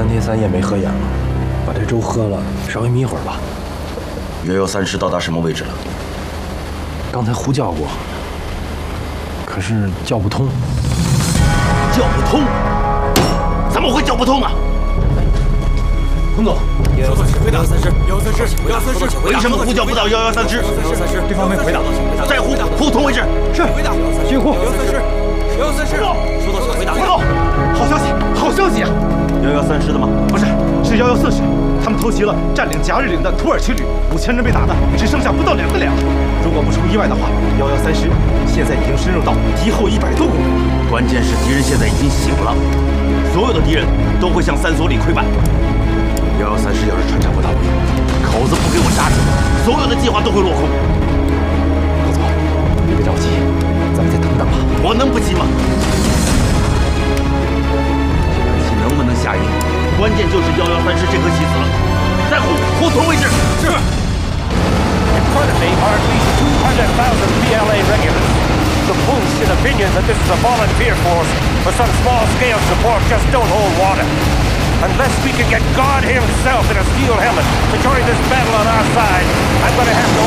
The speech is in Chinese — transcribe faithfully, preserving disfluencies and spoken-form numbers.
天三夜没合眼了，把这粥喝了，稍微眯会儿吧。 幺幺三师到达什么位置了？ 刚才呼叫过，可是叫不通。 叫不通？怎么会叫不通啊？ 彭总， 收到，请回答。三师，幺幺三师，幺幺三师， 为什么呼叫不到幺幺三师？ 幺幺三师， 对方没回答。 再呼，呼同位置。 是，回答。 继续呼。 幺幺三师，幺幺三师，收到，请回答。 彭总，好消息，好消息啊！ 幺幺三师的吗？ 不是，是幺幺四师。他们偷袭了占领贾日岭的土耳其旅，五千人被打的只剩下不到两个连了。如果不出意外的话，幺幺三师现在已经深入到敌后一百多公里。 关键是敌人现在已经醒了，所有的敌人都会向三所里溃败。幺幺三师要是穿插不到位，口子不给我扎紧，所有的计划都会落空。 彭总，你别着急，咱们再等等吧。 我能不急吗？这能不能下营，关键就是幺幺三师这颗棋子了。再呼，呼同位置。是。 In front of me are at least two hundred thousand P L A regulars. The bullshit opinion that this is a volunteer force for some small-scale support just don't hold water. Unless we can get God himself in a steel helmet to join this battle on our side, I'm going to have to